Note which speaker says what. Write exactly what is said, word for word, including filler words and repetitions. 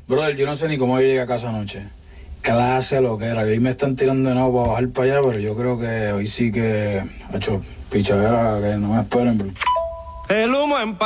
Speaker 1: Brother, yo no sé ni cómo yo llegué a casa anoche. Clase lo que era. Hoy me están tirando de nuevo para bajar para allá, pero yo creo que hoy sí que ha hecho pichadera, que no me esperen, bro.
Speaker 2: El humo en